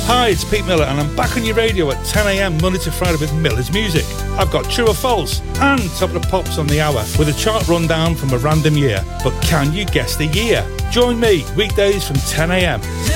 Hi, it's Pete Miller and I'm back on your radio at 10am Monday to Friday with Miller's Music. I've got True or False and Top of the Pops on the hour with a chart rundown from a random year. But can you guess the year? Join me weekdays from 10am.